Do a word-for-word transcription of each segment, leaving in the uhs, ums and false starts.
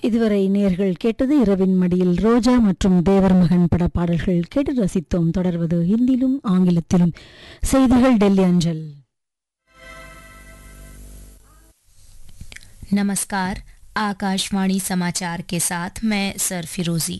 இதுவரை நேர்கள் கேட்டது இரவின் மடியில் ரோஜா மற்றும் தேவர் மகன் பட பாடல்கள் கேட்டு ரசித்தோம். தொடர்வது ஹிந்தியிலும் ஆங்கிலத்திலும் செய்திகள் டெல்லி அஞ்சல். नमस्कार, आकाशवाणी समाचार के साथ मैं सर फिरोजी।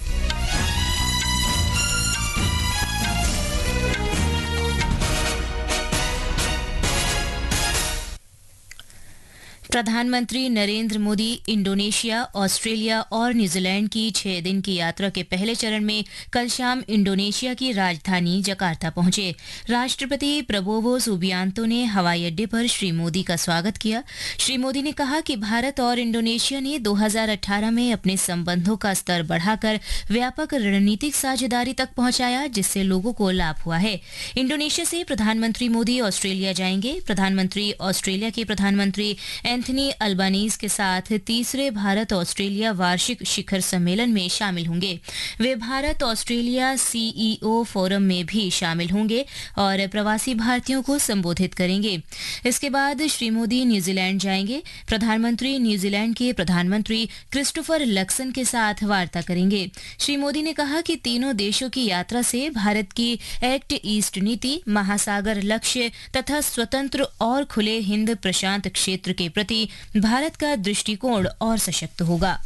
प्रधानमंत्री नरेंद्र मोदी इंडोनेशिया, ऑस्ट्रेलिया और न्यूजीलैंड की छह दिन की यात्रा के पहले चरण में कल शाम इंडोनेशिया की राजधानी जकार्ता पहुंचे। राष्ट्रपति प्रबोवो सुबियांतो ने हवाई अड्डे पर श्री मोदी का स्वागत किया। श्री मोदी ने कहा कि भारत और इंडोनेशिया ने दो हज़ार अठारह में अपने संबंधों का स्तर बढ़ाकर व्यापक रणनीतिक साझेदारी तक पहुंचाया, जिससे लोगों को लाभ हुआ है। इंडोनेशिया से प्रधानमंत्री मोदी ऑस्ट्रेलिया जाएंगे। प्रधानमंत्री ऑस्ट्रेलिया के प्रधानमंत्री एंथनी अल्बानीज के साथ तीसरे भारत ऑस्ट्रेलिया वार्षिक शिखर सम्मेलन में शामिल होंगे। वे भारत ऑस्ट्रेलिया सीईओ फोरम में भी शामिल होंगे और प्रवासी भारतीयों को संबोधित करेंगे। इसके बाद श्री मोदी न्यूजीलैंड जाएंगे। प्रधानमंत्री न्यूजीलैंड के प्रधानमंत्री क्रिस्टोफर लक्सन के साथ वार्ता करेंगे। श्री मोदी ने कहा कि तीनों देशों की यात्रा से भारत की एक्ट ईस्ट नीति, महासागर लक्ष्य तथा स्वतंत्र और खुले हिंद प्रशांत क्षेत्र के प्रति भारत का दृष्टिकोण और सशक्त होगा।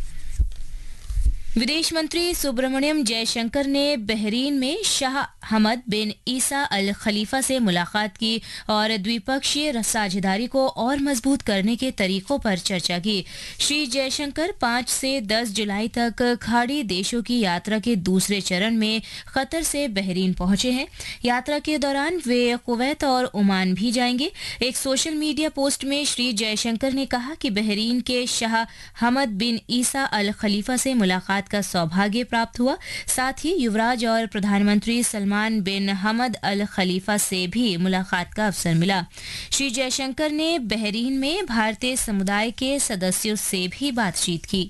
विदेश मंत्री सुब्रमण्यम जयशंकर ने बहरीन में शाह हमद बिन ईसा अल खलीफा से मुलाकात की और द्विपक्षीय साझेदारी को और मजबूत करने के तरीकों पर चर्चा की। श्री जयशंकर पाँच से दस जुलाई तक खाड़ी देशों की यात्रा के दूसरे चरण में कतर से बहरीन पहुंचे हैं। यात्रा के दौरान वे कुवैत और ओमान भी जाएंगे। एक सोशल मीडिया पोस्ट में श्री जयशंकर ने कहा कि बहरीन के शाह हमद बिन ईसा अल खलीफा से मुलाकात का सौभाग्य प्राप्त हुआ। साथ ही युवराज और प्रधानमंत्री सलमान बिन हमद अल खलीफा से भी मुलाकात का अवसर मिला। श्री जयशंकर ने बहरीन में भारतीय समुदाय के सदस्यों से भी बातचीत की।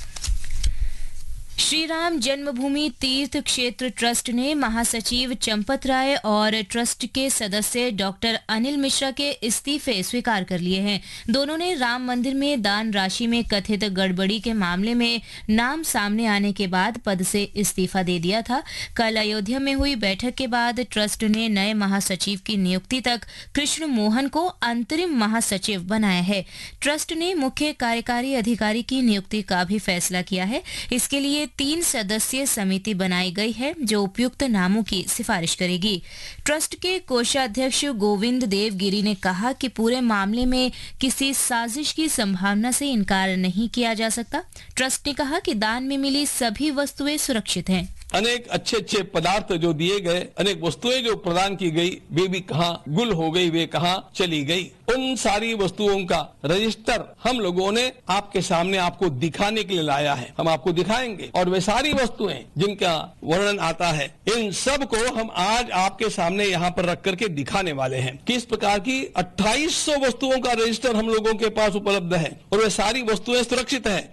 श्री राम जन्मभूमि तीर्थ क्षेत्र ट्रस्ट ने महासचिव चंपत राय और ट्रस्ट के सदस्य डॉक्टर अनिल मिश्रा के इस्तीफे स्वीकार कर लिए हैं। दोनों ने राम मंदिर में दान राशि में कथित गड़बड़ी के मामले में नाम सामने आने के बाद पद से इस्तीफा दे दिया था। कल अयोध्या में हुई बैठक के बाद ट्रस्ट ने नए महासचिव की नियुक्ति तक कृष्ण मोहन को अंतरिम महासचिव बनाया है। ट्रस्ट ने मुख्य कार्यकारी अधिकारी की नियुक्ति का भी फैसला किया है। इसके लिए तीन सदस्यीय समिति बनाई गई है जो उपयुक्त नामों की सिफारिश करेगी। ट्रस्ट के कोषाध्यक्ष गोविंद देवगिरी ने कहा कि पूरे मामले में किसी साजिश की संभावना से इनकार नहीं किया जा सकता। ट्रस्ट ने कहा कि दान में मिली सभी वस्तुएं सुरक्षित हैं। अनेक अच्छे अच्छे पदार्थ जो दिए गए, अनेक वस्तुएं जो प्रदान की गई, वे भी कहाँ गुल हो गई, वे कहाँ चली गई। उन सारी वस्तुओं का रजिस्टर हम लोगों ने आपके सामने आपको दिखाने के लिए लाया है। हम आपको दिखाएंगे और वे सारी वस्तुएं जिनका वर्णन आता है, इन सब को हम आज आपके सामने यहाँ पर रख करके दिखाने वाले हैं। किस प्रकार की अट्ठाईस सौ वस्तुओं का रजिस्टर हम लोगों के पास उपलब्ध है और वे सारी वस्तुएं सुरक्षित है।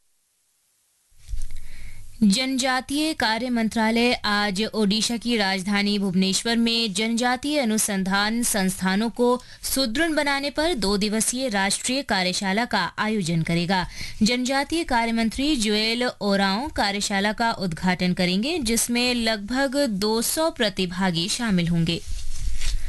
जनजातीय कार्य मंत्रालय आज ओडिशा की राजधानी भुवनेश्वर में जनजातीय अनुसंधान संस्थानों को सुदृढ़ बनाने पर दो दिवसीय राष्ट्रीय कार्यशाला का आयोजन करेगा। जनजातीय कार्य मंत्री जुएल ओराओं कार्यशाला का उद्घाटन करेंगे, जिसमें लगभग दो सौ प्रतिभागी शामिल होंगे।